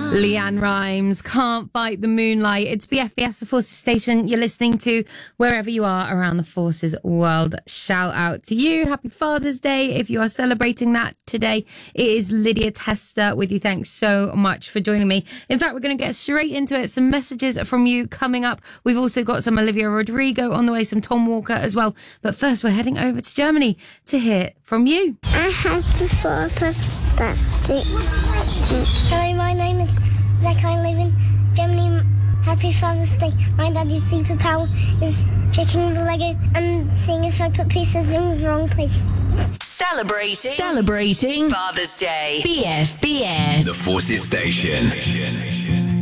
Leanne Rimes, Can't Fight the Moonlight. It's BFBS, the Forces Station you're listening to wherever you are around the Forces world. Shout out to you. Happy Father's Day if you are celebrating that today. It is Lydia Tester with you. Thanks so much for joining me. In fact, we're going to get straight into it. Some messages from you coming up. We've also got some Olivia Rodrigo on the way, some Tom Walker as well. But first, we're heading over to Germany to hear from you. I have the Father's Day. Hello, my name is Zach. I live in Germany. Happy Father's Day. My daddy's superpower is checking the Lego and seeing if I put pieces in the wrong place. Celebrating Father's Day. BFBS. The Forces Station.